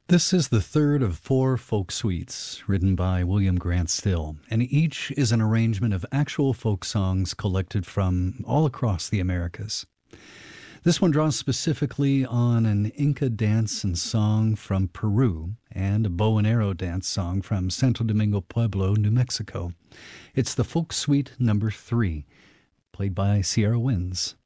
This is the third of four folk suites written by William Grant Still, and each is an arrangement of actual folk songs collected from all across the Americas. This one draws specifically on an Inca dance and song from Peru and a bow and arrow dance song from Santo Domingo Pueblo, New Mexico. It's the folk suite number 3, played by Sierra Winds.